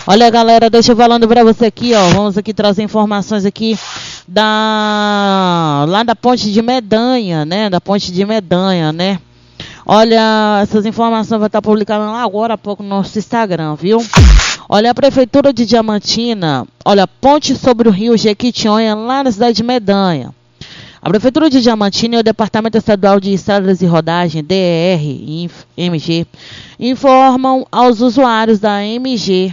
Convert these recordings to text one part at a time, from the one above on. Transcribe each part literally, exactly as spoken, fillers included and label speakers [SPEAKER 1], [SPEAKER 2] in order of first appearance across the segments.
[SPEAKER 1] Olha, galera, deixa eu falando para você aqui, ó. Vamos aqui trazer informações aqui da lá da Ponte de Medanha, né? Da Ponte de Medanha, né? Olha, essas informações vão estar publicadas lá agora há pouco no nosso Instagram, viu? Olha, a Prefeitura de Diamantina, olha, ponte sobre o rio Jequitinhonha, lá na cidade de Medanha. A Prefeitura de Diamantina e o Departamento Estadual de Estradas e Rodagem, D E R e M G, informam aos usuários da M G,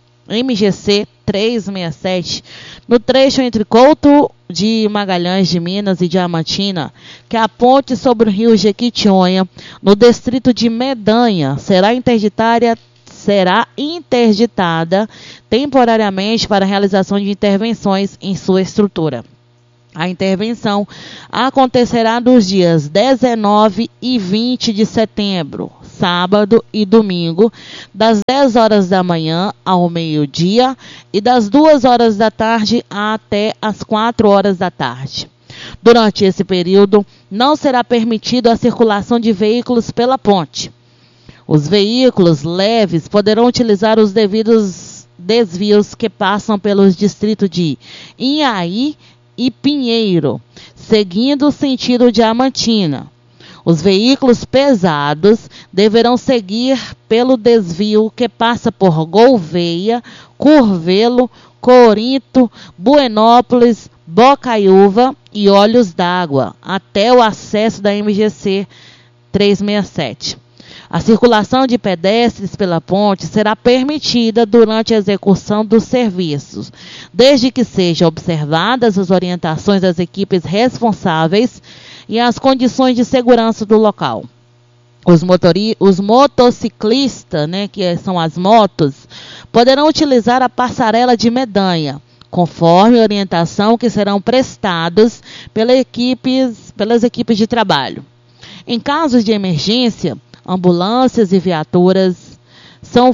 [SPEAKER 1] M G C trezentos e sessenta e sete, no trecho entre Couto de Magalhães de Minas e Diamantina, que a ponte sobre o rio Jequitinhonha, no distrito de Medanha, será interditária será interditada temporariamente para a realização de intervenções em sua estrutura. A intervenção acontecerá nos dias dezenove e vinte de setembro, sábado e domingo, das dez horas da manhã ao meio-dia e das duas horas da tarde até as quatro horas da tarde. Durante esse período, não será permitida a circulação de veículos pela ponte. Os veículos leves poderão utilizar os devidos desvios que passam pelos distritos de Inhaí e Pinheiro, seguindo o sentido Diamantina. Os veículos pesados deverão seguir pelo desvio que passa por Gouveia, Curvelo, Corinto, Buenópolis, Bocaiúva e Olhos d'Água, até o acesso da M G C trezentos e sessenta e sete. A circulação de pedestres pela ponte será permitida durante a execução dos serviços, desde que sejam observadas as orientações das equipes responsáveis e as condições de segurança do local. Os, motori- os motociclistas, né, que são as motos, poderão utilizar a passarela de Medanha, conforme a orientação que serão prestados pela equipes, pelas equipes de trabalho. Em casos de emergência, ambulâncias e viaturas são,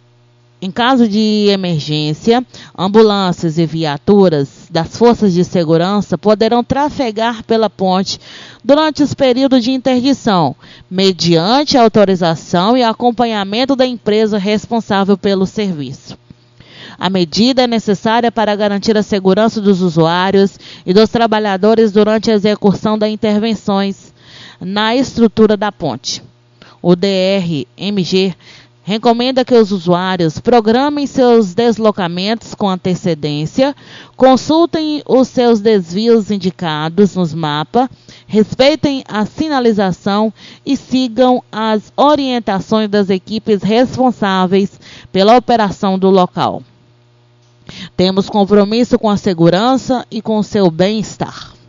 [SPEAKER 1] em caso de emergência, ambulâncias e viaturas das forças de segurança poderão trafegar pela ponte durante os períodos de interdição, mediante autorização e acompanhamento da empresa responsável pelo serviço. A medida é necessária para garantir a segurança dos usuários e dos trabalhadores durante a execução das intervenções na estrutura da ponte. O D R M G recomenda que os usuários programem seus deslocamentos com antecedência, consultem os seus desvios indicados nos mapas, respeitem a sinalização e sigam as orientações das equipes responsáveis pela operação do local. Temos compromisso com a segurança e com o seu bem-estar.